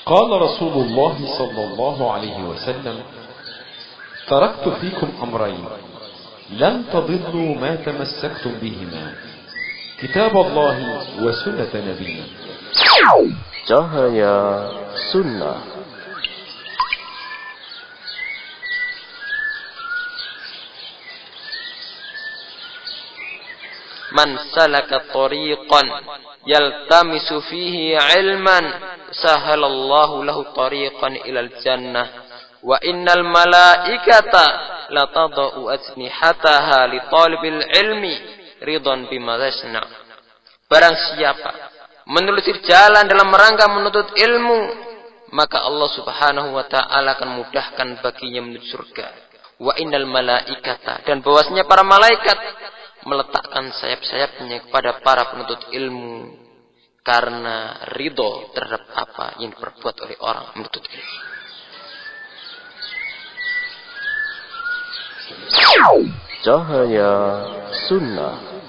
قال رسول الله صلى الله عليه وسلم: تركت فيكم أمرين لن تضلوا ما تمسكتم بهما، كتاب الله وسنة نبيه. Cahaya Sunnah. Man salaka tariqan yaltamisu fihi ilman sahalallahu lahu tariqan ilal jannah wa innal malaikata latadau ajnihataha li talibil ilmi ridhan bima yasna. Barang siapa menelusuri jalan dalam rangka menuntut ilmu, maka Allah Subhanahu wa taala akan mudahkan baginya menuju surga. Wa innal malaikata, dan bahwasanya para malaikat meletakkan sayap-sayapnya kepada para penuntut ilmu karena ridho terhadap apa yang diperbuat oleh orang menuntut ilmu. Cahaya Sunnah.